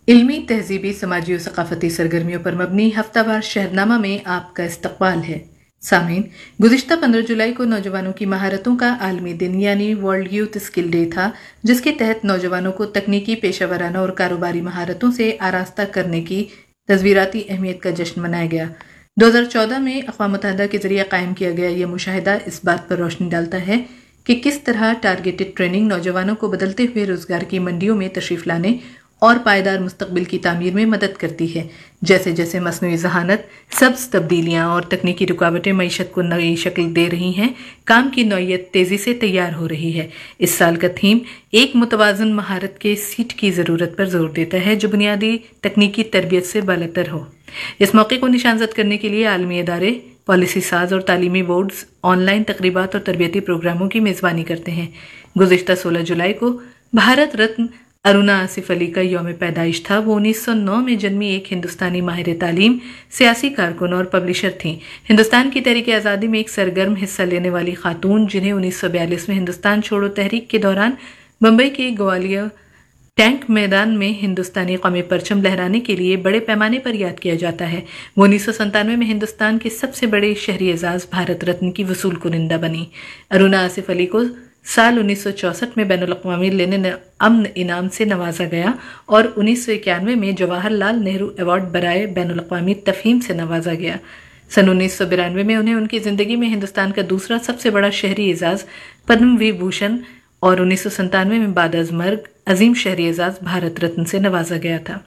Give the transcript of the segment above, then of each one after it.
علمی تہذیبی سماجی و ثقافتی سرگرمیوں پر مبنی ہفتہ وار شہرنامہ میں آپ کا استقبال ہے۔ سامعین، گزشتہ 15 جولائی کو نوجوانوں کی مہارتوں کا عالمی دن یعنی ورلڈ یوتھ اسکل ڈے تھا، جس کے تحت نوجوانوں کو تکنیکی، پیشہ ورانہ اور کاروباری مہارتوں سے آراستہ کرنے کی تصویراتی اہمیت کا جشن منایا گیا۔ 2014 میں اقوام متحدہ کے ذریعے قائم کیا گیا یہ مشاہدہ اس بات پر روشنی ڈالتا ہے کہ کس طرح ٹارگیٹڈ ٹریننگ نوجوانوں کو بدلتے ہوئے روزگار کی منڈیوں میں تشریف لانے اور پائیدار مستقبل کی تعمیر میں مدد کرتی ہے۔ جیسے جیسے مصنوعی ذہانت، سبز تبدیلیاں اور تکنیکی رکاوٹیں معیشت کو نئی شکل دے رہی ہیں، کام کی نوعیت تیزی سے تیار ہو رہی ہے۔ اس سال کا تھیم ایک متوازن مہارت کے سیٹ کی ضرورت پر زور دیتا ہے جو بنیادی تکنیکی تربیت سے بالاتر ہو۔ اس موقع کو نشان زد کرنے کے لیے عالمی ادارے، پالیسی ساز اور تعلیمی بورڈز آن لائن تقریبات اور تربیتی پروگراموں کی میزبانی کرتے ہیں۔ گزشتہ 16 جولائی کو بھارت رتن ارونا آصف علی کا یوم پیدائش تھا۔ وہ 1909 میں جنمی ایک ہندوستانی ماہر تعلیم، سیاسی کارکن اور پبلشر تھیں۔ ہندوستان کی تحریک آزادی میں ایک سرگرم حصہ لینے والی خاتون، جنہیں 1942 میں ہندوستان چھوڑو تحریک کے دوران بمبئی کے گوالیا ٹینک میدان میں ہندوستانی قومی پرچم لہرانے کے لیے بڑے پیمانے پر یاد کیا جاتا ہے۔ وہ 1997 میں ہندوستان کے سب سے بڑے شہری اعزاز بھارت رتن کی وصول کنندہ بنی۔ ارونا آصف علی کو سال 1964 میں بین الاقوامی لینن امن انعام سے نوازا گیا اور 1991 میں جواہر لال نہرو ایوارڈ برائے بین الاقوامی تفہیم سے نوازا گیا۔ سن 1992 میں انہیں ان کی زندگی میں ہندوستان کا دوسرا سب سے بڑا شہری اعزاز پدم وبھوشن اور 1997 میں بعد از مرگ عظیم شہری اعزاز بھارت رتن سے نوازا گیا تھا۔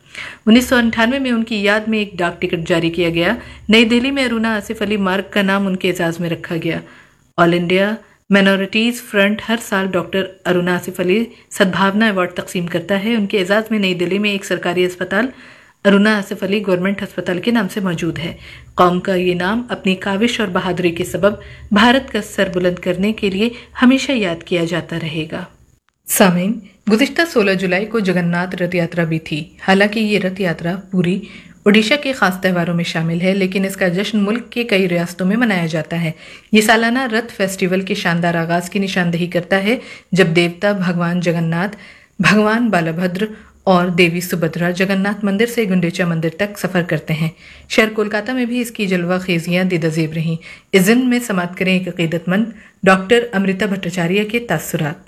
1998 میں ان کی یاد میں ایک ڈاک ٹکٹ جاری کیا گیا۔ نئی دہلی میں ارونا آصف علی مارگ کا نام ان کے اعزاز میں رکھا گیا۔ آل انڈیا مائنورٹیز فرنٹ ہر سال ڈاکٹر ارونا آصف علی سدبھاونا ایوارڈ تقسیم کرتا ہے۔ ان کے اعزاز میں نئی دہلی میں ایک سرکاری اسپتال ارونا آصف علی گورنمنٹ ہسپتال کے نام سے موجود ہے۔ قوم کا یہ نام اپنی کاوش اور بہادری کے سبب بھارت کا سر بلند کرنے کے لیے ہمیشہ یاد کیا جاتا رہے گا۔ سامعین، گزشتہ 16 جولائی کو جگن ناتھ رتھ یاترا بھی تھی۔ حالانکہ یہ رتھ یاترا پوری اوڈیشہ کے خاص تہواروں میں شامل ہے، لیکن اس کا جشن ملک کے کئی ریاستوں میں منایا جاتا ہے۔ یہ سالانہ رتھ فیسٹیول کے شاندار آغاز کی نشاندہی کرتا ہے، جب دیوتا بھگوان جگن ناتھ، بھگوان بالا بھدر اور دیوی سبھدرا جگن ناتھ مندر سے گنڈیچا مندر تک سفر کرتے ہیں۔ شہر کولکاتہ میں بھی اس کی جلوہ خیزیاں دیدہ زیب رہیں۔ اس ضمن میں سماعت کریں ایک عقیدت مند ڈاکٹر امرتا بھٹاچاریہ کے تاثرات۔